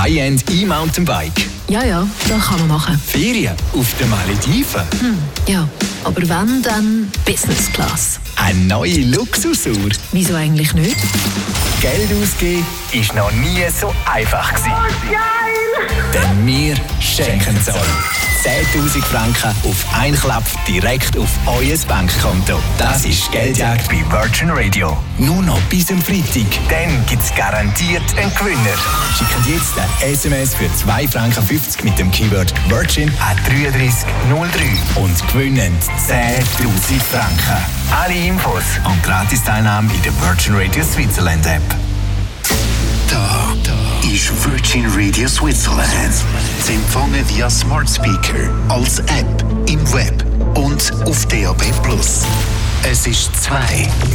High-End E-Mountainbike. Ja, das kann man machen. Ferien auf den Malediven. Ja, aber wenn, dann Business Class. Eine neue Luxusuhr. Wieso eigentlich nicht? Geld ausgeben ist noch nie so einfach gewesen. Denn wir schenken es euch. 10'000 Franken auf einen Klapp direkt auf euer Bankkonto. Das ist Geldjagd bei Virgin Radio. Nur noch bis am Freitag. Dann gibt es garantiert einen Gewinner. Schickt jetzt eine SMS für 2,50 Franken mit dem Keyword Virgin an 3303 und gewinnen 10'000 Franken. Alle Infos und Gratis-Teilnahme in der Virgin Radio Switzerland App. Da ist Virgin Radio Switzerland. Zu empfangen via Smart Speaker, als App, im Web und auf DAB+. Es ist 2